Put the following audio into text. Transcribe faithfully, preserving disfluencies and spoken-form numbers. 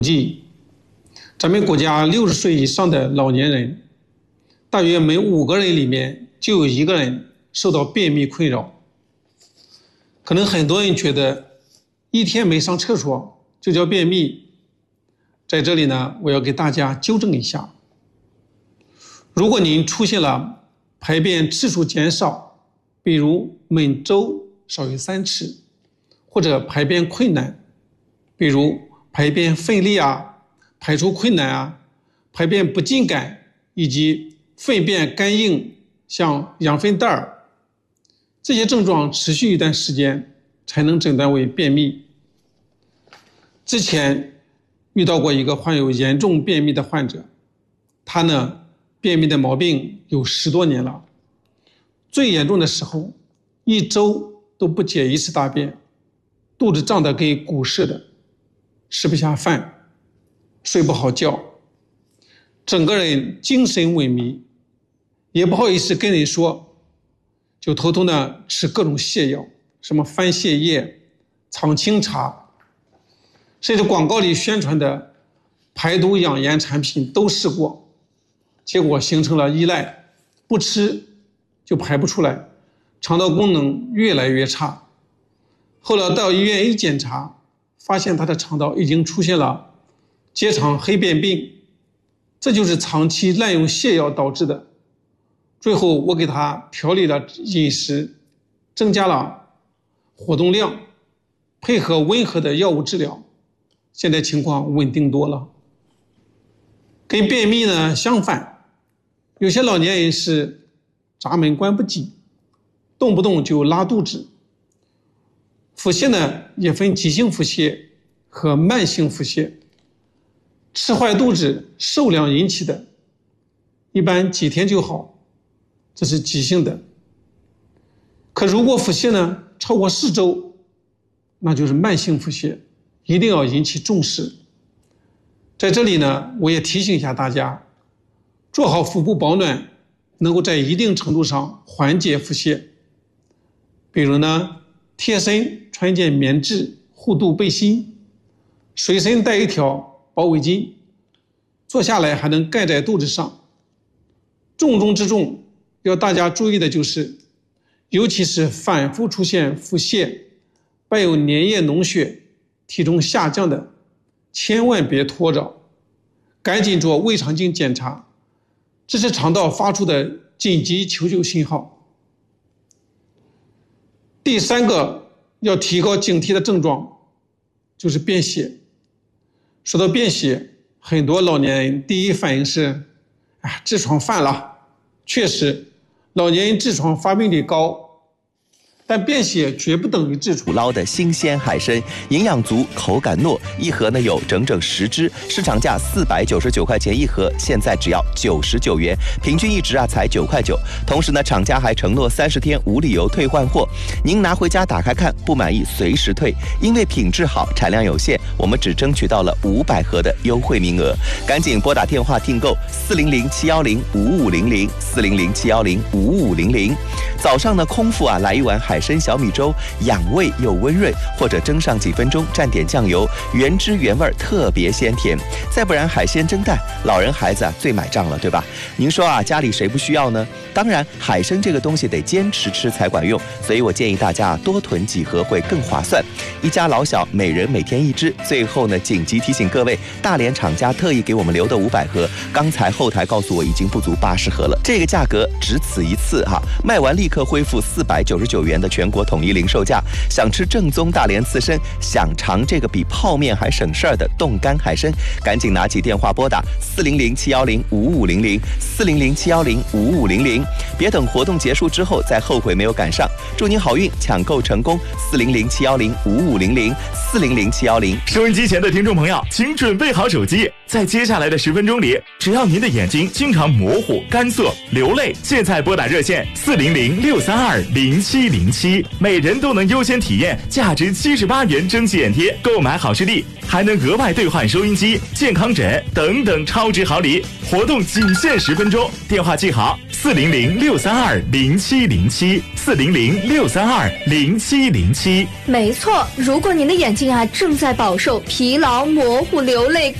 计，咱们国家六十岁以上的老年人，大约每五个人里面就有一个人受到便秘困扰。可能很多人觉得一天没上厕所就叫便秘，在这里呢，我要给大家纠正一下。如果您出现了排便次数减少，比如每周少于三次，或者排便困难，比如排便费力啊、排出困难啊、排便不尽感，以及粪便干硬像羊粪蛋儿，这些症状持续一段时间才能诊断为便秘。之前遇到过一个患有严重便秘的患者，他呢便秘的毛病有十多年了，最严重的时候一周都不解一次大便，肚子胀得跟鼓似的，吃不下饭，睡不好觉，整个人精神萎靡，也不好意思跟人说，就偷偷的吃各种泻药，什么番泻叶、藏清茶，甚至广告里宣传的排毒养颜产品都试过，结果形成了依赖，不吃就排不出来，肠道功能越来越差。后来到医院一检查，发现他的肠道已经出现了结肠黑便病，这就是长期滥用泻药导致的。最后我给他调理了饮食，增加了活动量，配合温和的药物治疗，现在情况稳定多了。跟便秘呢相反，有些老年人是闸门关不紧，动不动就拉肚子。腹泻呢也分急性腹泻和慢性腹泻，吃坏肚子受凉引起的，一般几天就好，这是急性的。可如果腹泻呢超过四周，那就是慢性腹泻，一定要引起重视。在这里呢，我也提醒一下大家，做好腹部保暖，能够在一定程度上缓解腹泻。比如呢，贴身穿一件棉质护肚背心，随身带一条包围巾，坐下来还能盖在肚子上。重中之重要大家注意的就是，尤其是反复出现腹泻、伴有粘液脓血、体重下降的，千万别拖着，赶紧做胃肠镜检查，这是肠道发出的紧急求救信号。第三个要提高警惕的症状就是便血。说到便血，很多老年人第一反应是，哎，痔疮犯了。确实，老年人痔疮发病率高，但便血绝不等于痔疮。 捕捞的新鲜海参，营养足，口感糯，一盒呢有整整十只，市场价四百九十九块钱一盒，现在只要九十九元，平均一只啊才九块九。同时呢，厂家还承诺三十天无理由退换货，您拿回家打开看，不满意随时退。因为品质好，产量有限，我们只争取到了五百盒的优惠名额，赶紧拨打电话订购四零零七幺零五五零零四零零七幺零五五零零。早上呢，空腹啊来一碗海参小米粥，养胃又温润，或者蒸上几分钟，蘸点酱油，原汁原味，特别鲜甜。再不然海鲜蒸蛋，老人孩子啊最买账了，对吧？您说啊，家里谁不需要呢？当然，海参这个东西得坚持吃才管用，所以我建议大家多囤几盒会更划算。一家老小每人每天一只。最后呢，紧急提醒各位，大连厂家特意给我们留的五百盒，刚才后台告诉我已经不足八十盒了，这个价格只此一次哈，卖完立刻恢复四百九十九元的全国统一零售价。想吃正宗大连刺身，想尝这个比泡面还省事儿的冻干海参，赶紧拿起电话拨打四零零七幺零五五零零四零零七幺零五五零零，别等活动结束之后再后悔没有赶上。祝您好运，抢购成功！四零零七幺零五五零零四零零七幺零。 收音机前的听众朋友，请准备好手机，在接下来的十分钟里，只要您的眼睛经常模糊、干涩、流泪，现在拨打热线四零零六三二零七零零七，每人都能优先体验价值七十八元蒸汽眼贴，购买好视力还能额外兑换收音机、健康枕等等超值好礼。活动仅限十分钟，电话记好：四零零六三二零七零七，四零零六三二零七零七。 没错，如果您的眼睛啊正在饱受疲劳、模糊、流泪。